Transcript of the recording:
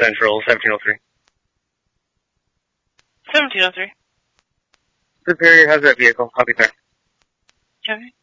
Central, 1703. 1703. Superior has that vehicle. I'll be there. Okay.